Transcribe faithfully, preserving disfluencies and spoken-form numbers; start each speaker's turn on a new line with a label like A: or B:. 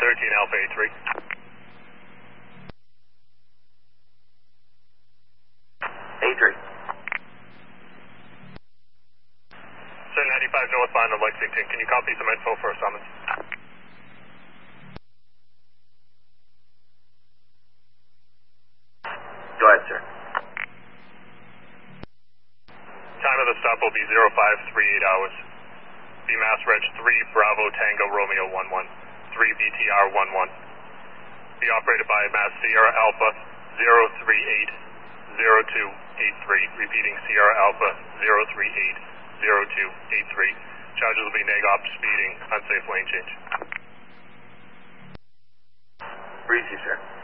A: thirteen Alpha eight three.
B: eight three.
A: Sir, ninety-five northbound of Lexington. Can you copy some info for a summons?
B: Go ahead, sir.
A: Time of the stop will be zero five three eight hours. B Mass Reg three Bravo Tango Romeo one one, three B T R one one. Be operated by Mass Sierra Alpha zero three eight zero two eight three. Repeating Sierra Alpha zero three eight zero two eight three. Charges will be neg op speeding, unsafe lane change.
B: Breezy, sir.